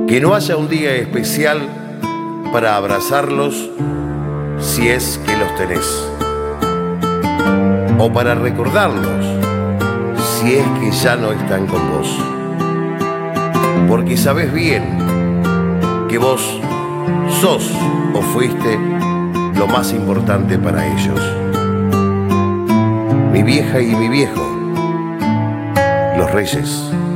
Que no haya un día especial para abrazarlos si es que los tenés, o para recordarlos si es que ya no están con vos, porque sabés bien que vos sos o fuiste lo más importante para ellos. Mi vieja y mi viejo, los reyes